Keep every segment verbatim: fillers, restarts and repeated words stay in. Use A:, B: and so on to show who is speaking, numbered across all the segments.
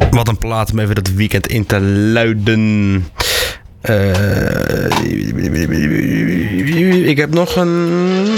A: Wat een plaat om even dat weekend in te luiden. Uh, ik heb nog een...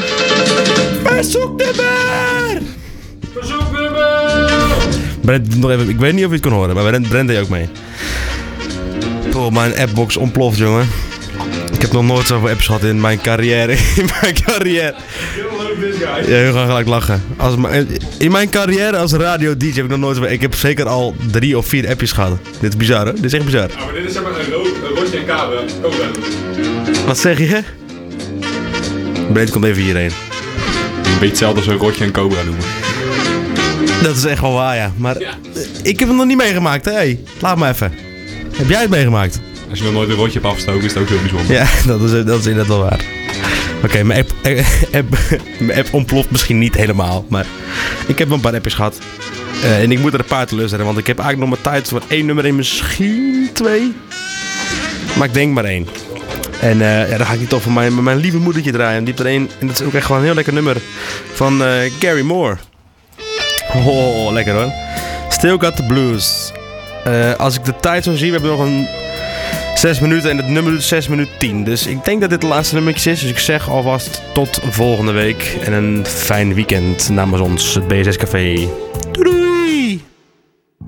A: Verzoeknummer!
B: Verzoeknummer!
A: Brent, nog even, ik weet niet of je het kon horen, maar Brent, Brent deed ook mee. Oh, mijn appbox ontploft, jongen. Ik heb nog nooit zoveel apps gehad in mijn carrière. In mijn carrière. Ja, je gaat gelijk lachen. Als mijn, in mijn carrière als radio-D J heb ik nog nooit zoveel... Ik heb zeker al drie of vier appjes gehad. Dit is bizar, hè? Dit is echt bizar.
B: Ja, maar dit is zeg maar een, ro- een rotje en kabel. Cobra.
A: Wat zeg je? Brent komt even hierheen.
B: Een beetje hetzelfde als een rotje en cobra noemen.
A: Dat is echt wel waar, ja. Maar
B: Ja.
A: ik heb het nog niet meegemaakt, hè? Hey, laat me even. Heb jij het meegemaakt?
B: Als je nog nooit een rotje hebt afgestoken, is het ook heel bijzonder.
A: Ja, dat is, dat is inderdaad wel waar. Oké, okay, mijn, app, app, mijn app ontploft misschien niet helemaal. Maar ik heb wel een paar appjes gehad. Uh, en ik moet er een paar teleurstellen. Want ik heb eigenlijk nog maar tijd voor één nummer in. Misschien twee. Maar ik denk maar één. En uh, ja, dan ga ik die toch voor mijn, mijn lieve moedertje draaien. Die heeft er één. En dat is ook echt gewoon een heel lekker nummer. Van uh, Gary Moore. Oh, lekker hoor. Still Got The Blues. Uh, als ik de tijd zo zie, we hebben nog een zes minuten en het nummer doet zes minuten tien. Dus ik denk dat dit de laatste nummertje is. Dus ik zeg alvast tot volgende week. En een fijn weekend namens ons, het B S S Café. Doei doei!